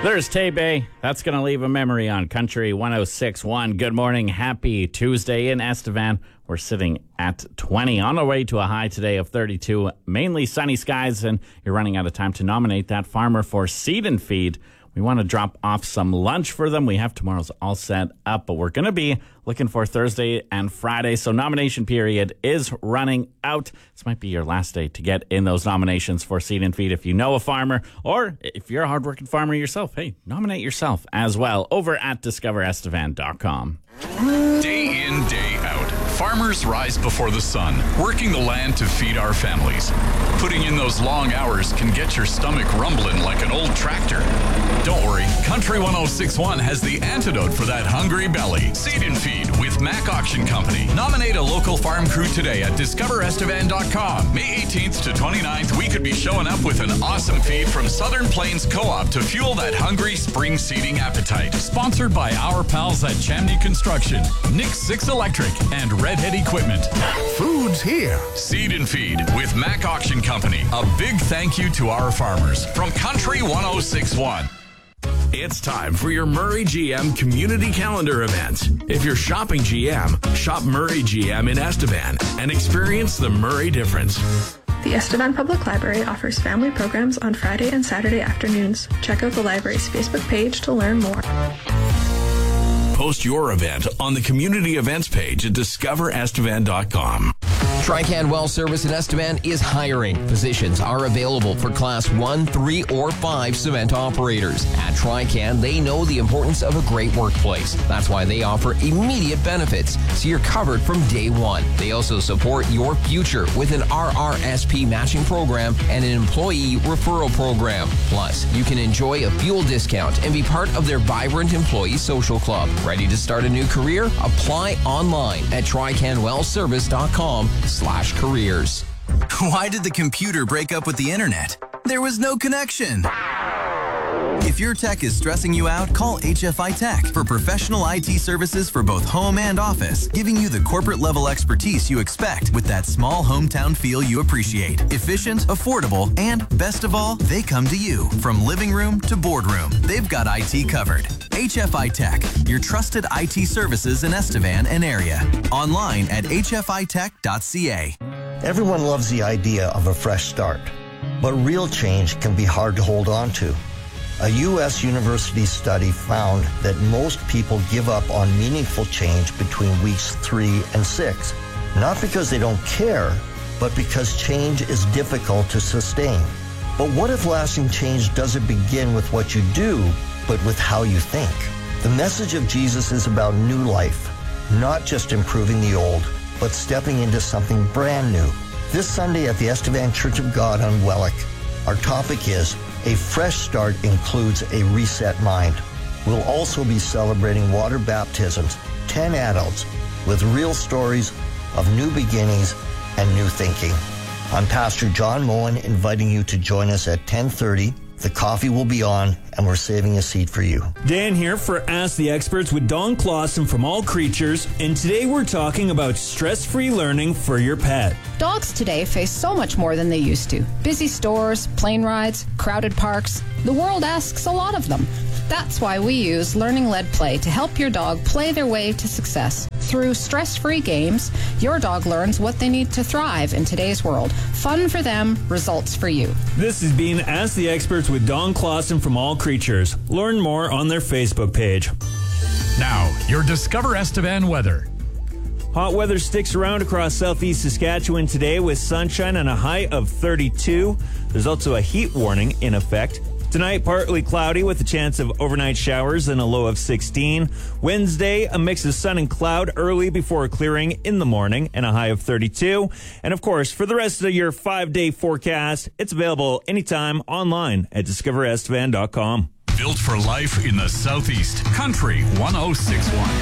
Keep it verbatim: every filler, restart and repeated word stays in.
There's Tay-Bay. That's going to leave a memory on Country one oh six point one. Good morning. Happy Tuesday in Estevan. We're sitting at twenty. On our way to a high today of thirty-two. Mainly sunny skies, and you're running out of time to nominate that farmer for Seed and Feed. We want to drop off some lunch for them. We have tomorrow's all set up, but we're going to be looking for Thursday and Friday. So nomination period is running out. This might be your last day to get in those nominations for Seed and Feed. If you know a farmer, or if you're a hardworking farmer yourself, hey, nominate yourself as well over at discover estevan dot com. Day in, day out, farmers rise before the sun, working the land to feed our families. Putting in those long hours can get your stomach rumbling like an old tractor. Don't worry, Country one oh six point one has the antidote for that hungry belly. Seed and Feed with Mac Auction Company. Nominate a local farm crew today at discover estevan dot com. May eighteenth to twenty-ninth, we could be showing up with an awesome feed from Southern Plains Co-op to fuel that hungry spring seeding appetite. Sponsored by our pals at Chamney Construction, Nick Six Electric, and Redhead Equipment. Food's here. Seed and Feed with Mac Auction Company. A big thank you to our farmers from Country one oh six point one. It's time for your Murray G M Community Calendar event. If you're shopping G M, shop Murray G M in Estevan and experience the Murray difference. The Estevan Public Library offers family programs on Friday and Saturday afternoons. Check out the library's Facebook page to learn more. Post your event on the community events page at discover estevan dot com. Trican Well Service in Estevan is hiring. Positions are available for Class one, three, or five cement operators. At Trican, they know the importance of a great workplace. That's why they offer immediate benefits, so you're covered from day one. They also support your future with an R R S P matching program and an employee referral program. Plus, you can enjoy a fuel discount and be part of their vibrant employee social club. Ready to start a new career? Apply online at trican well service dot com slash careers. Why did the computer break up with the internet? There was no connection. If your tech is stressing you out, call H F I Tech for professional I T services for both home and office, giving you the corporate level expertise you expect with that small hometown feel you appreciate. Efficient, affordable, and best of all, they come to you. From living room to boardroom, they've got I T covered. H F I Tech, your trusted I T services in Estevan and area. Online at h f i tech dot c a. Everyone loves the idea of a fresh start, but real change can be hard to hold on to. A U S university study found that most people give up on meaningful change between weeks three and six, not because they don't care, but because change is difficult to sustain. But what if lasting change doesn't begin with what you do, but with how you think? The message of Jesus is about new life, not just improving the old, but stepping into something brand new. This Sunday at the Estevan Church of God on Wellick, our topic is A Fresh Start Includes a Reset Mind. We'll also be celebrating water baptisms, ten adults, with real stories of new beginnings and new thinking. I'm Pastor John Moen, inviting you to join us at ten thirty. The coffee will be on, and we're saving a seat for you. Dan here for Ask the Experts with Don Clausen from All Creatures, and today we're talking about stress-free learning for your pet. Dogs today face so much more than they used to. Busy stores, plane rides, crowded parks. The world asks a lot of them. That's why we use Learning-Led Play to help your dog play their way to success. Through stress-free games, your dog learns what they need to thrive in today's world. Fun for them, results for you. This is being Ask the Experts with Don Clausen from All Creatures. Learn more on their Facebook page. Now, your Discover Estevan weather. Hot weather sticks around across southeast Saskatchewan today with sunshine and a high of thirty-two. There's also a heat warning in effect. Tonight, partly cloudy with a chance of overnight showers and a low of sixteen. Wednesday, a mix of sun and cloud early before clearing in the morning and a high of thirty-two. And of course, for the rest of your five-day forecast, it's available anytime online at discover estevan dot com. Built for life in the Southeast. Country one oh six point one.